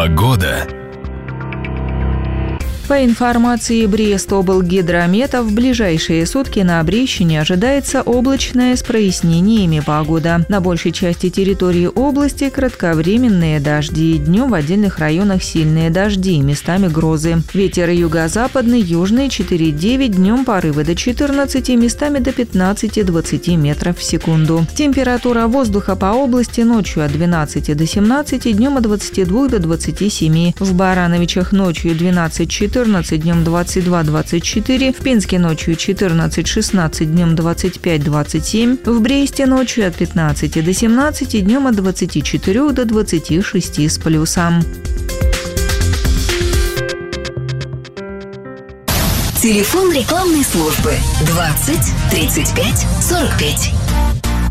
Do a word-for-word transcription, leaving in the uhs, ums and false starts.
Погода. По информации Брест-облгидромета, в ближайшие сутки на Брещине ожидается облачная с прояснениями погода. На большей части территории области кратковременные дожди, днем в отдельных районах сильные дожди, местами грозы. Ветер юго-западный, южный четыре-девять, днем порывы до четырнадцати, местами до пятнадцати-двадцати метров в секунду. Температура воздуха по области ночью от двенадцати до семнадцати, днем от двадцати двух до двадцати семи. В Барановичах ночью двенадцать-четырнадцать, днем двадцать два двадцать четыре, в Пинске ночью четырнадцать-шестнадцать, днем двадцать пять двадцать семь, в Бресте ночью от пятнадцати до семнадцати, днем от двадцати четырёх до двадцати шести с плюсом. Телефон рекламной службы двадцать тридцать пять сорок пять.